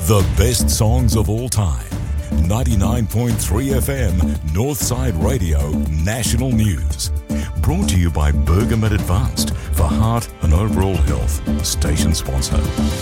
The best songs of all time. 99.3 FM, Northside Radio, National News. Brought to you by Bergamet Advanced for heart and overall health. Station sponsor.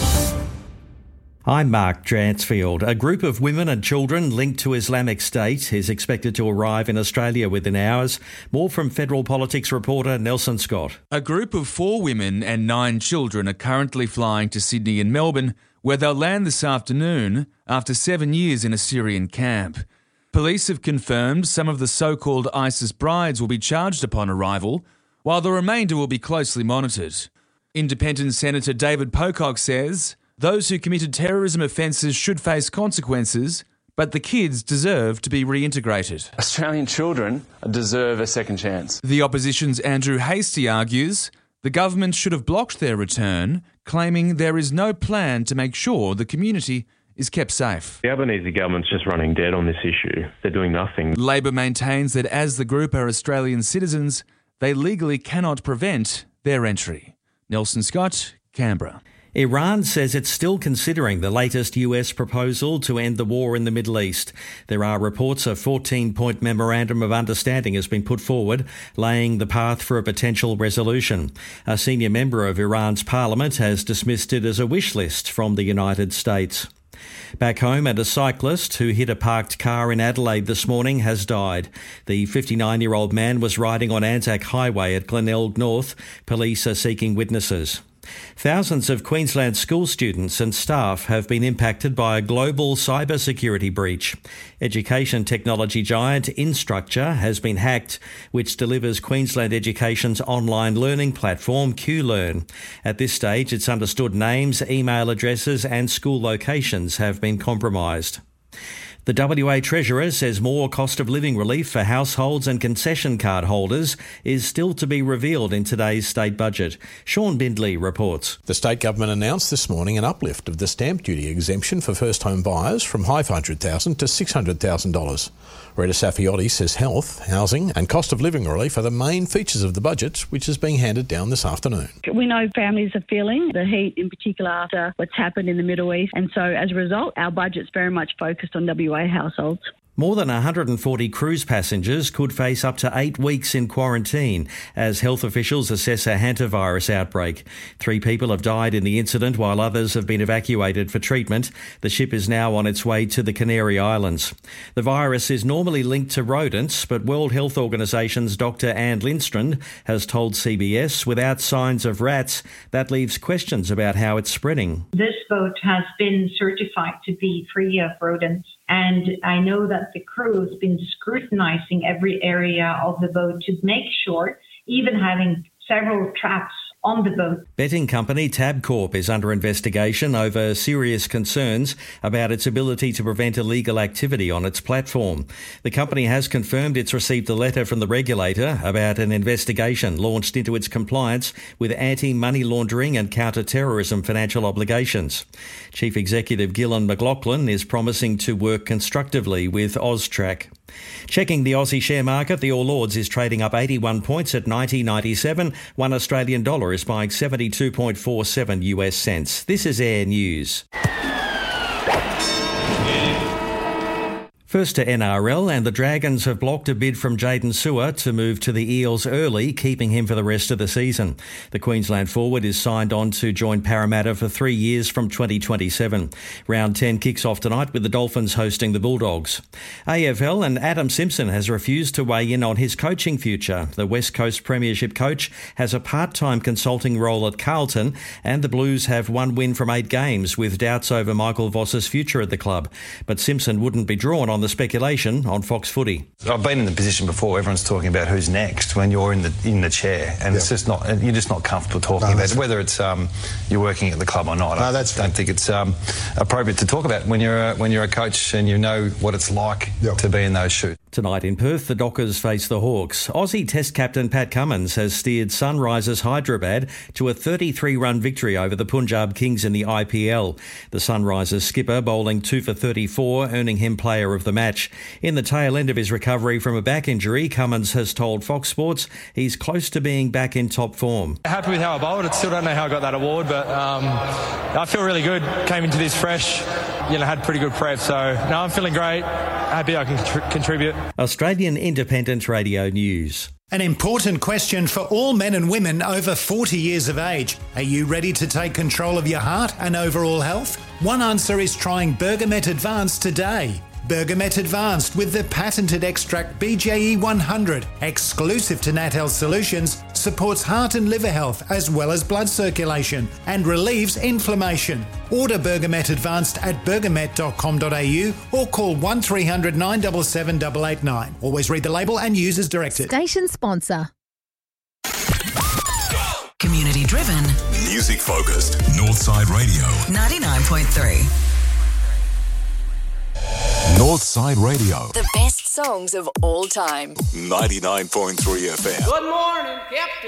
I'm Mark Dransfield. A group of women and children linked to Islamic State is expected to arrive in Australia within hours. More from Federal Politics reporter Nelson Scott. A group of 4 women and 9 children are currently flying to Sydney and Melbourne, where they'll land this afternoon after 7 years in a Syrian camp. Police have confirmed some of the so-called ISIS brides will be charged upon arrival, while the remainder will be closely monitored. Independent Senator David Pocock says those who committed terrorism offences should face consequences, but the kids deserve to be reintegrated. Australian children deserve a second chance. The opposition's Andrew Hastie argues the government should have blocked their return, claiming there is no plan to make sure the community is kept safe. The Albanese government's just running dead on this issue. They're doing nothing. Labor maintains that as the group are Australian citizens, they legally cannot prevent their entry. Nelson Scott, Canberra. Iran says it's still considering the latest US proposal to end the war in the Middle East. There are reports a 14-point memorandum of understanding has been put forward, laying the path for a potential resolution. A senior member of Iran's parliament has dismissed it as a wish list from the United States. Back home, and a cyclist who hit a parked car in Adelaide this morning has died. The 59-year-old man was riding on Anzac Highway at Glenelg North. Police are seeking witnesses. Thousands of Queensland school students and staff have been impacted by a global cybersecurity breach. Education technology giant Instructure has been hacked, which delivers Queensland Education's online learning platform QLearn. At this stage, it's understood names, email addresses and school locations have been compromised. The WA Treasurer says more cost of living relief for households and concession card holders is still to be revealed in today's state budget. Sean Bindley reports. The state government announced this morning an uplift of the stamp duty exemption for first home buyers from $500,000 to $600,000. Rita Safiotti says health, housing and cost of living relief are the main features of the budget, which is being handed down this afternoon. We know families are feeling the heat, in particular after what's happened in the Middle East, and so as a result our budget's very much focused on WA households. More than 140 cruise passengers could face up to 8 weeks in quarantine as health officials assess a hantavirus outbreak. 3 people have died in the incident while others have been evacuated for treatment. The ship is now on its way to the Canary Islands. The virus is normally linked to rodents, but World Health Organisation's Dr. Anne Lindstrand has told CBS without signs of rats, that leaves questions about how it's spreading. This boat has been certified to be free of rodents. And I know that the crew has been scrutinizing every area of the boat to make sure, even having several traps on the boat. Betting company Tabcorp is under investigation over serious concerns about its ability to prevent illegal activity on its platform. The company has confirmed it's received a letter from the regulator about an investigation launched into its compliance with anti-money laundering and counter-terrorism financial obligations. Chief Executive Gillan McLachlan is promising to work constructively with AUSTRAC. Checking the Aussie share market, the All Ords is trading up 81 points at 90.97. $1 Australian dollar is buying 72.47 US cents. This is Air News. First to NRL, and the Dragons have blocked a bid from Jaden Sewer to move to the Eels early, keeping him for the rest of the season. The Queensland forward is signed on to join Parramatta for 3 years from 2027. Round 10 kicks off tonight with the Dolphins hosting the Bulldogs. AFL, and Adam Simpson has refused to weigh in on his coaching future. The West Coast Premiership coach has a part-time consulting role at Carlton, and the Blues have 1 win from 8 games with doubts over Michael Voss's future at the club. But Simpson wouldn't be drawn on the speculation on Fox Footy. I've been in the position before. Everyone's talking about who's next when you're in the chair, and it's just not. You're just not comfortable talking about it, whether it's you're working at the club or not. I don't think it's appropriate to talk about when you're a coach and you know what it's like to be in those shoes. Tonight in Perth, the Dockers face the Hawks. Aussie Test captain Pat Cummins has steered Sunrisers Hyderabad to a 33-run victory over the Punjab Kings in the IPL. The Sunrisers skipper bowling 2 for 34, earning him player of the match. In the tail end of his recovery from a back injury, Cummins has told Fox Sports he's close to being back in top form. Happy with how I bowled. I still don't know how I got that award, but I feel really good. Came into this fresh, had pretty good prep. So, no, I'm feeling great. Happy I can contribute. Australian Independent Radio News. An important question for all men and women over 40 years of age. Are you ready to take control of your heart and overall health? One answer is trying Bergamet Advanced today. Bergamet Advanced with the patented extract BJE 100, exclusive to Nat Health Solutions, supports heart and liver health as well as blood circulation and relieves inflammation. Order Bergamet Advanced at bergamet.com.au or call 1300 977 889. Always read the label and use as directed. Station sponsor. Community driven. Music focused. Northside Radio. 99.3. Northside Radio. The best songs of all time. 99.3 FM. Good morning, Captain.